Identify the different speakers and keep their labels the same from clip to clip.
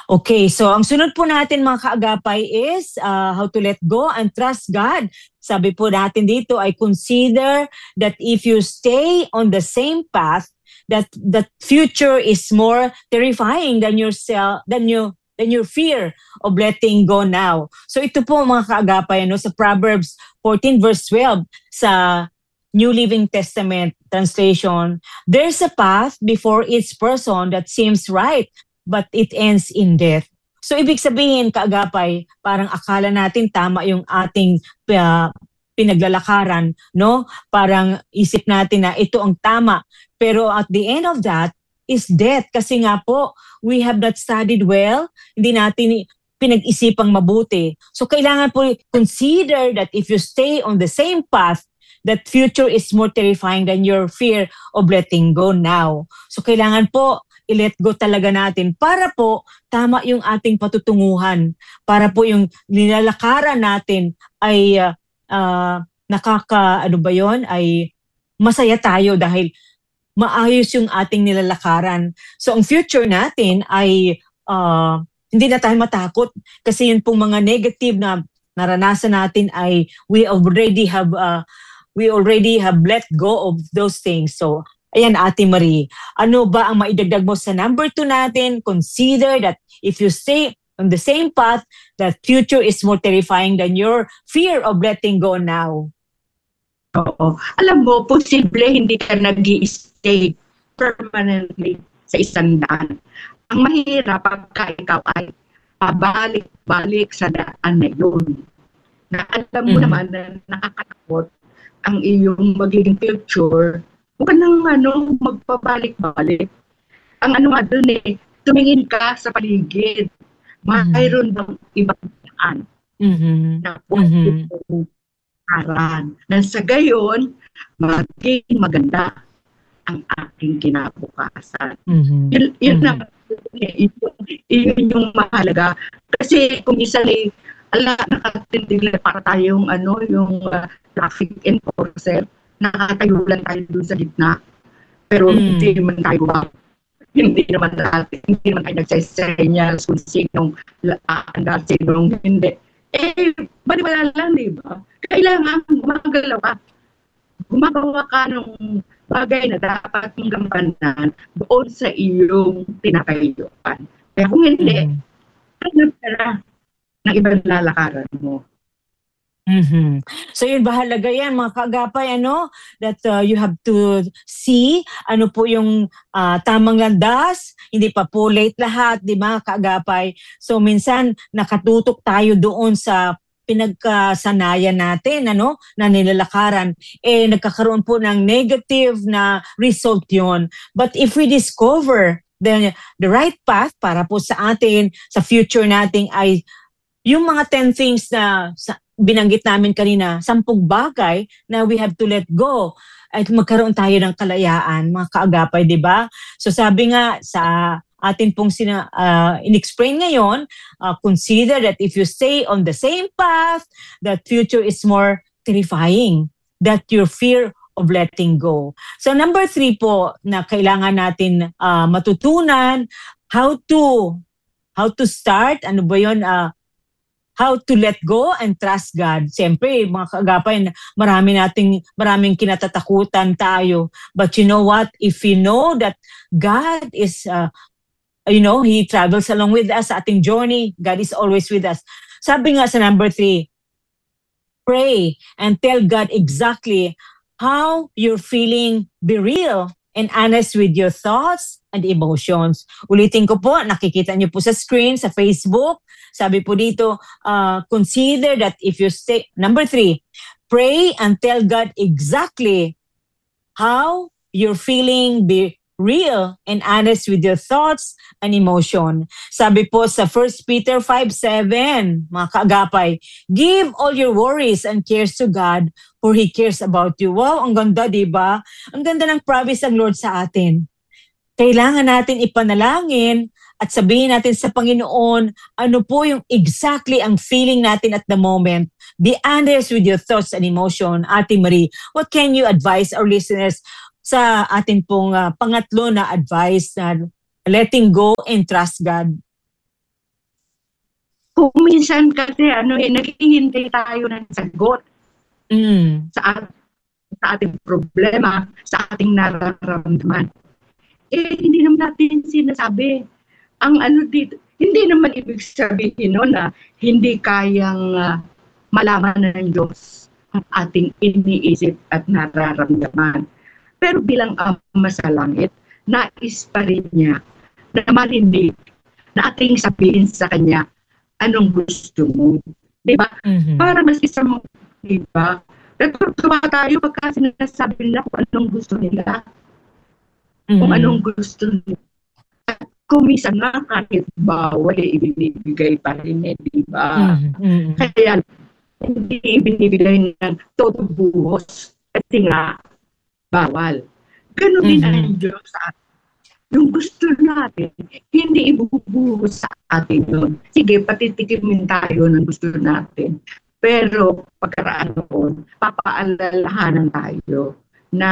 Speaker 1: Okay, so ang sunod po natin mga kaagapay is how to let go and trust God. Sabi po natin dito ay consider that if you stay on the same path, that the future is more terrifying than yourself, than your fear of letting go now. So ito po mga kaagapay sa Proverbs 14 verse 12 sa New Living Testament translation, there's a path before each person that seems right, but it ends in death. So ibig sabihin, kaagapay, parang akala natin tama yung ating pinaglalakaran, no? Parang isip natin na ito ang tama. Pero at the end of that is death. Kasi nga po, we have not studied well, hindi natin pinag-isipang mabuti. So kailangan po consider that if you stay on the same path, that future is more terrifying than your fear of letting go now. So kailangan po i-let go talaga natin para po tama yung ating patutunguhan, para po yung nilalakaran natin ay ay masaya tayo dahil maayos yung ating nilalakaran. So ang future natin ay hindi na tayo matakot kasi yun pong mga negative na naranasan natin ay we already have let go of those things. So ayan, Ate Marie, ano ba ang maidagdag mo sa number 2 natin? Consider that if you stay on the same path, that future is more terrifying than your fear of letting go now.
Speaker 2: Oo. Alam mo, posible hindi ka nag-i-stay permanently sa isang daan. Ang mahirap pagka ikaw ay pabalik-balik sa daan na yun. Na alam mo naman na nakakatakot ang iyong magiging future. Huwag ka nang magpabalik-balik. Ang nga dun tumingin ka sa paligid. Mayroon bang ibang daan na pwede mong aran. Na sa gayon, maging maganda ang aking kinabukasan. Yun yung mahalaga. Kasi kung isa nakatindig para tayong yung traffic enforcer, nakatayo lang tayo doon sa gitna. Pero hindi naman tayo hindi naman tayo nagsasenyas kung sinong andar, sinong hindi. Baliwala lang, di ba? Kailangan gumagawa ka ng bagay na dapat mong gampanan doon sa iyong tinatayuan. Kaya kung hindi, hanap ka na ng ibang lalakaran mo.
Speaker 1: So yun, bahalaga yan mga kaagapay, that you have to see ano po yung tamang landas, hindi pa po late lahat, di ba kaagapay? So minsan nakatutok tayo doon sa pinagkasanayan natin, na nilalakaran, nagkakaroon po ng negative na result yon. But if we discover the right path para po sa atin, sa future natin ay yung mga 10 things na binanggit namin kanina, 10 bagay na we have to let go at magkaroon tayo ng kalayaan, mga kaagapay, di ba? So sabi nga sa atin pong in-explain ngayon, consider that if you stay on the same path, that future is more terrifying, that your fear of letting go. So number 3 po na kailangan natin matutunan, how to start, ano ba yun, how to let go and trust God. Siyempre, mga kaagapay, maraming kinatatakutan tayo. But you know what? If you know that God is, He travels along with us sa ating journey, God is always with us. Sabi nga sa number 3, pray and tell God exactly how you're feeling. Be real and honest with your thoughts and emotions. Ulitin ko po, nakikita niyo po sa screen, sa Facebook. Sabi po dito, consider that if you stay, number 3, pray and tell God exactly how you're feeling. Be real and honest with your thoughts and emotion. Sabi po sa 1 Peter 5:7, mga kaagapay, give all your worries and cares to God, for He cares about you. Wow, ang ganda, di ba? Ang ganda ng promise ng Lord sa atin. Kailangan natin ipanalangin at sabihin natin sa Panginoon, ano po yung exactly ang feeling natin at the moment. Be honest with your thoughts and emotion. Ate Marie, what can you advise our listeners sa atin pong pangatlo na advice na letting go and trust God?
Speaker 2: Kung minsan kasi naghihintay tayo ng sagot sa ating problema, sa ating nararamdaman. Hindi naman natin sinasabi. Ang dito, hindi naman ibig sabihin na hindi kayang malaman ng Diyos ang ating iniisip at nararamdaman. Pero bilang Ama sa Langit, nais pa rin niya na marinig, na ating sabihin sa Kanya, anong gusto mo? Diba? Para mas isang, diba? Natutuwa tayo pagka sinasabi nila kung anong gusto nila. Kung anong gusto nila. At kung minsan nga kahit bawal, ibinibigay pa rin diba? Kaya hindi ibinibigay ng todo buhos kasi nga bawal. Ganun din ang Diyos sa atin. Yung gusto natin, hindi ibubuhos sa atin yun. Sige, patitikimin tayo ng gusto natin. Pero pagkaraan noon, papaalalahanan tayo na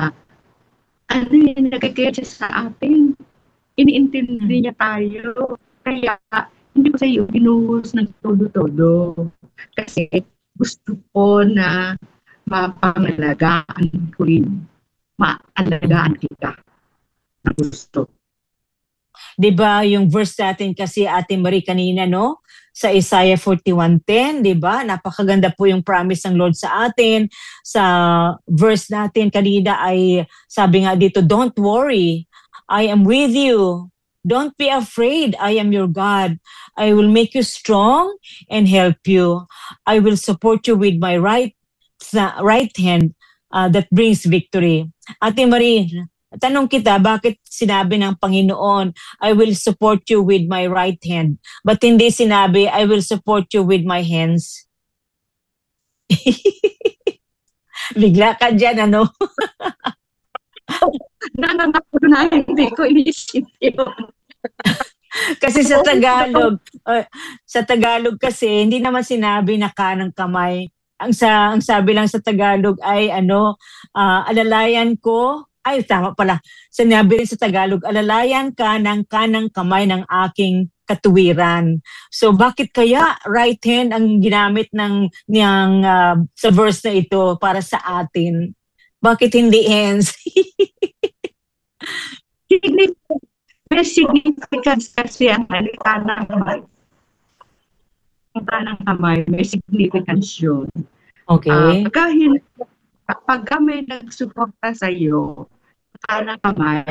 Speaker 2: yung nagkikaya sa atin. Iniintindi niya tayo. Kaya hindi ko sa iyo binuhos ng todo-todo. Kasi gusto ko na mapangalagaan ko rin. Maalagaan kita na gusto.
Speaker 1: Diba yung verse natin kasi Ate Marie kanina, no? Sa Isaiah 41:10, diba? Napakaganda po yung promise ng Lord sa atin. Sa verse natin kanina ay sabi nga dito, don't worry, I am with you. Don't be afraid, I am your God. I will make you strong and help you. I will support you with my right hand that brings victory. Ate Marie, tanong kita, bakit sinabi ng Panginoon, I will support you with my right hand, but hindi sinabi, I will support you with my hands? Bigla ka dyan, ano?
Speaker 2: Nanangako na hindi ko inisip yun.
Speaker 1: Kasi sa Tagalog kasi, hindi naman sinabi na kanang kamay. Ang sabi lang sa Tagalog ay alalayan ko, ay tama pala, sinabi rin sa Tagalog, alalayan ka ng kanang kamay ng aking katuwiran. So bakit kaya right hand ang ginamit sa verse na ito para sa atin? Bakit hindi hands?
Speaker 2: May significance kasi ang kanang kamay. Ang kanang kamay, may significance yun.
Speaker 1: Okay.
Speaker 2: Pagka may nagsuporta sa iyo, kanang kamay,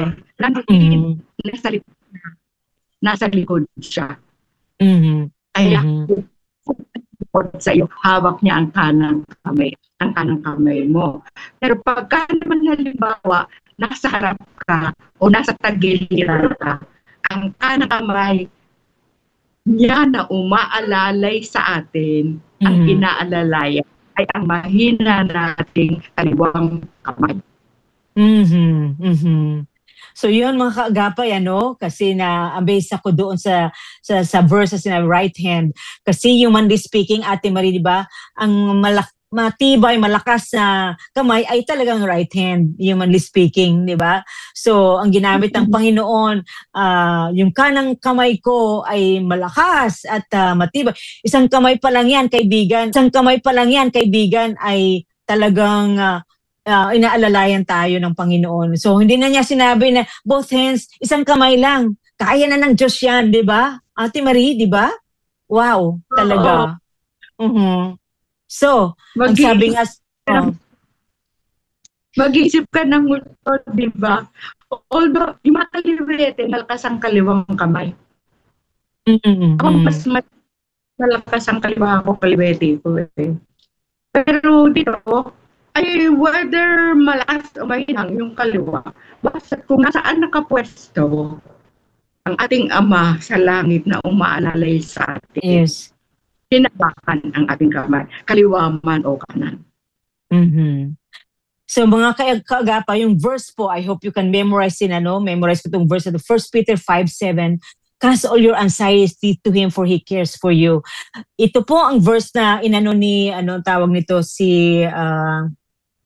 Speaker 2: nasa likod siya. Kaya support sa iyo, hawak niya ang kanang kamay mo. Pero pagka naman halimbawa, nasa harap ka o nasa tagiliran ka, ang kanang kamay niya na umaalalay sa atin, ang inaalalayan ay ang mahina nating kaliwang kamay. So yun mga kaagapay, kasi na-amaze ako doon sa verses na right hand. Kasi humanly speaking, Ate Marie, di ba, ang matibay, malakas na kamay ay talagang right hand, humanly speaking, di ba? So, ang ginamit ng Panginoon, yung kanang kamay ko ay malakas at matibay. Isang kamay pa lang yan, kaibigan, ay talagang inaalalayan tayo ng Panginoon. So, hindi na niya sinabi na both hands, isang kamay lang. Kaya na ng Diyos yan, di ba? Ate Marie, di ba? Wow, talaga. So, ang sabi nga, mag-iisip ka ng multo, di ba? Although, yung mga kaliwete, malakas ang kaliwang kamay. Mas malakas ang kaliwete ko. Pero dito, ay whether malakas o mahinang yung kaliwa, basta kung nasaan nakapwesto ang ating Ama sa langit na umaalalay sa atin.
Speaker 1: Yes.
Speaker 2: Hinabakan ang ating kamay, kaliwa man o kanan.
Speaker 1: So mga kaagapa, yung verse po, I hope you can memorize memorize ko itong verse na 1 Peter 5:7, cast all your anxiety to Him for He cares for you. Ito po ang verse na tawag nito, si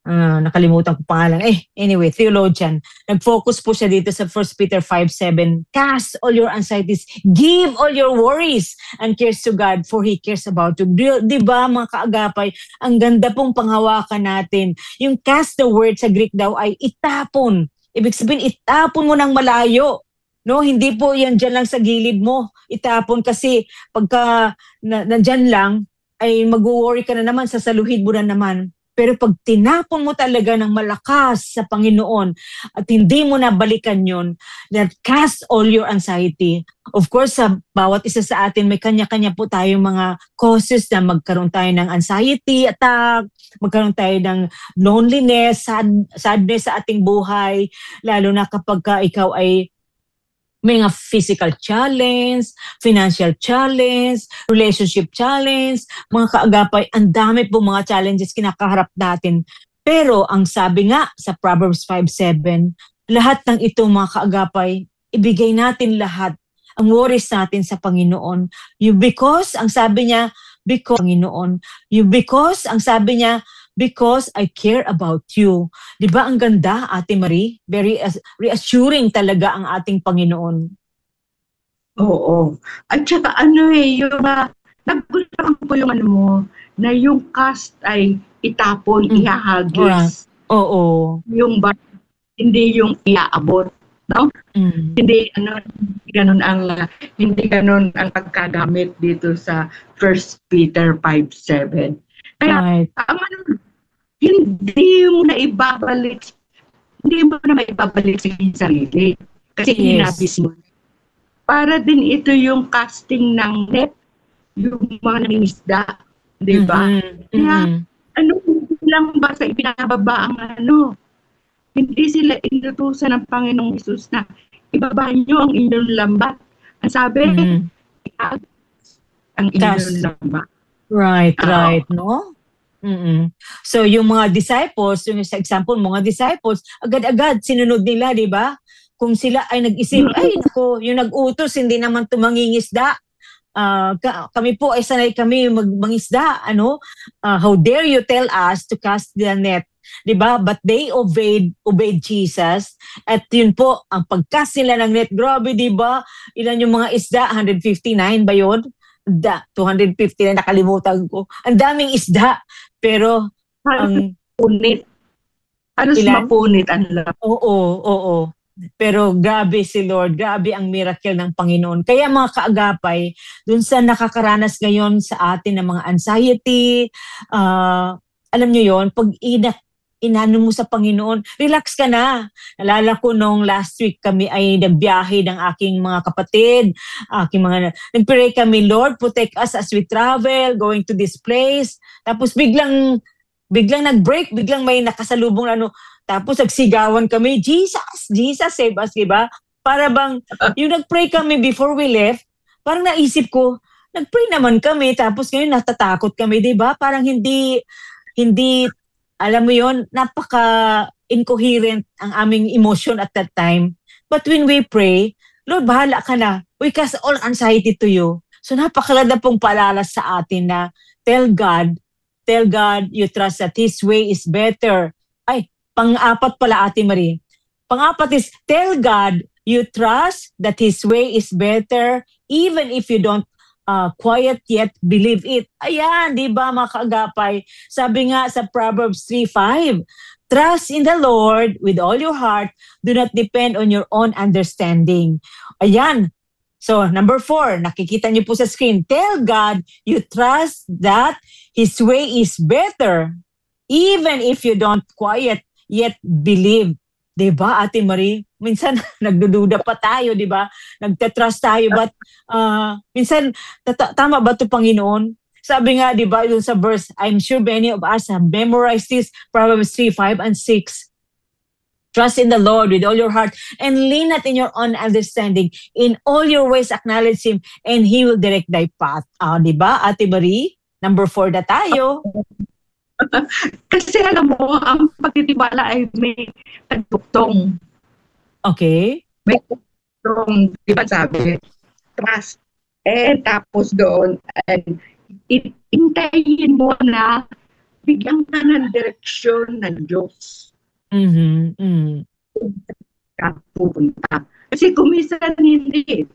Speaker 1: nakalimutan ko pangalan. Anyway, theologian. Nag-focus po siya dito sa 1 Peter 5:7. Cast all your anxieties, give all your worries and cares to God for He cares about you. Di ba mga kaagapay, ang ganda pong panghawakan natin. Yung cast the word sa Greek daw ay itapon. Ibig sabihin, itapon mo ng malayo. No, hindi po yan dyan lang sa gilid mo. Itapon kasi pagka nandyan lang, ay mag-worry ka na naman, sasaluhin mo na naman. Pero pag tinapon mo talaga ng malakas sa Panginoon at hindi mo na balikan yun, that cast all your anxiety. Of course, sa bawat isa sa atin, may kanya-kanya po tayong mga causes na magkaroon tayo ng anxiety attack, magkaroon tayo ng loneliness, sadness sa ating buhay, lalo na kapag ikaw ay may mga physical challenge, financial challenge, relationship challenge, mga kaagapay, ang dami po mga challenges kinakaharap natin. Pero ang sabi nga sa Proverbs 5:7, lahat ng ito mga kaagapay, ibigay natin lahat ang worries natin sa Panginoon. Because, ang sabi niya, because, Panginoon, ang sabi niya, because I care about you. Di ba ang ganda, Ate Marie? Very reassuring talaga ang ating Panginoon.
Speaker 2: Oo. At saka yung nagustuhan ko yung na yung cast ay itapon, ihahagis.
Speaker 1: Oo.
Speaker 2: Yung hindi yung iaabot. No? Hindi ganun ang pagkagamit dito sa 1 Peter 5:7. Kaya hindi mo na maibabalik sa iyong sarili. Kasi hinabis mo. Para din ito yung casting ng net, yung mga nangingisda. Di ba? Kaya, lang ba sa ibinababa ang hindi sila inutusan ng Panginoong Hesus na ibaba nyo ang inyong lambat. Ang sabi, ang inyong lambat.
Speaker 1: Right, no? So yung mga disciples, yung sa example, mga disciples, agad-agad sinunod nila, di ba? Kung sila ay nag-isip, yung nag-utos, hindi naman tumangingisda. Kami po ay sanay kami mangisda. How dare you tell us to cast the net? Di ba? But they obeyed Jesus. At yun po, ang pagcast nila ng net, grabe, di ba? Ilan yung mga isda? 159 ba yun? 250 na nakalimutan ko. Ang daming isda. Pero, ang
Speaker 2: punit. Mapunit ang lahat.
Speaker 1: Oo. Pero grabe si Lord, grabe ang miracle ng Panginoon. Kaya mga kaagapay, dun sa nakakaranas ngayon sa atin ng mga anxiety, alam nyo yon, pag inano mo sa Panginoon, relax ka na. Nalala ko nung last week kami ay nagbiyahe ng aking mga kapatid, nagpray kami, Lord, protect us as we travel, going to this place. Tapos biglang nag-break, biglang may nakasalubong tapos nagsigawan kami, Jesus, save us, diba? Para bang, yung nag-pray kami before we left, parang naisip ko, nag-pray naman kami, tapos ngayon natatakot kami, diba? Parang hindi, alam mo yon, napaka-incoherent ang aming emotion at that time. But when we pray, Lord, bahala ka na. We cast all anxiety to you. So napakaganda pong paalala sa atin na tell God, you trust that His way is better. Pang-apat pala, Ate Marie. Pang-apat is, tell God you trust that His way is better even if you don't quiet yet believe it. Ayan, di ba mga kaagapay? Sabi nga sa Proverbs 3:5, trust in the Lord with all your heart. Do not depend on your own understanding. Ayan. So, number 4, nakikita niyo po sa screen. Tell God you trust that His way is better even if you don't quiet yet believe. Diba, Ate Marie? Minsan, nagdududa pa tayo, diba? Nagtatrust tayo, but minsan, tama ba ito, Panginoon? Sabi nga, diba, yung sa verse, I'm sure many of us have memorized this, Proverbs 3:5 and 6. Trust in the Lord with all your heart and lean not in your own understanding. In all your ways, acknowledge Him and He will direct thy path. Diba, Ate Marie? Number 4 na tayo.
Speaker 2: Kasi alam mo, ang pagtitiwala ay may tagtuktong.
Speaker 1: Okay.
Speaker 2: May tagtuktong, di ba sabi? Trust. Tapos doon, hintayin mo na bigyan ka ng direksyon ng Diyos.
Speaker 1: Mhm. Mm.
Speaker 2: Ka pupunta. Kasi kung minsan hindi,